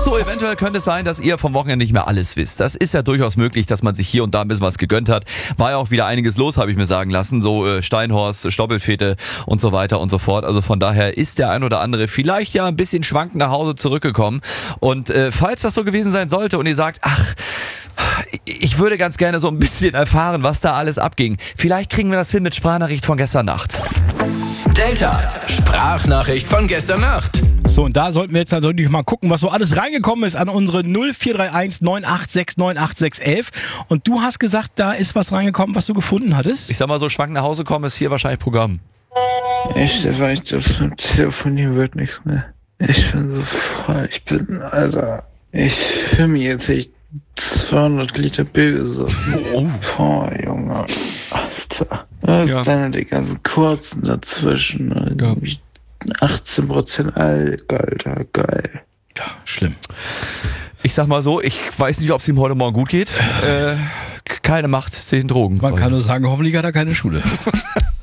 So, eventuell könnte es sein, dass ihr vom Wochenende nicht mehr alles wisst. Das ist ja durchaus möglich, dass man sich hier und da ein bisschen was gegönnt hat. War ja auch wieder einiges los, habe ich mir sagen lassen. So Steinhorst, Stoppelfete und so weiter und so fort. Also von daher ist der ein oder andere vielleicht ja ein bisschen schwankend nach Hause zurückgekommen. Und falls das so gewesen sein sollte und ihr sagt, ach, ich würde ganz gerne so ein bisschen erfahren, was da alles abging. Vielleicht kriegen wir das hin mit Sprachnachricht von gestern Nacht. Delta, Sprachnachricht von gestern Nacht. So, und da sollten wir jetzt natürlich mal gucken, was so alles reingekommen ist an unsere 0431 986 98611. Und du hast gesagt, da ist was reingekommen, was du gefunden hattest? Ich sag mal so, schwankend nach Hause kommen ist hier wahrscheinlich Programm. Echt, das Telefonieren wird nichts mehr. Ich bin so voll, Alter, ich fühle mich jetzt echt 200 Liter Bier gesoffen. Oh. Boah, Junge, Alter. Was ist denn die ganzen kurzen dazwischen? Ja. 18% Alter, geil. Ja, schlimm. Ich sag mal so, ich weiß nicht, ob es ihm heute Morgen gut geht. Keine Macht, 10 Drogen. Man kann nur sagen, hoffentlich hat er keine Schule.